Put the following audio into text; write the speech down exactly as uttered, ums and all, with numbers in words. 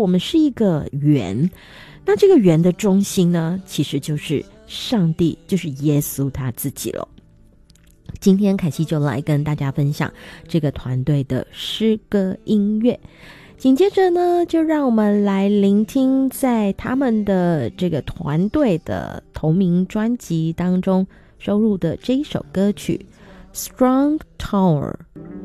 我们是一个圆，那这个圆的中心呢，其实就是上帝，就是耶稣他自己了。今天凯西就来跟大家分享这个团队的诗歌音乐，紧接着呢，就让我们来聆听在他们的这个团队的同名专辑当中收录的这一首歌曲《Strong Tower》。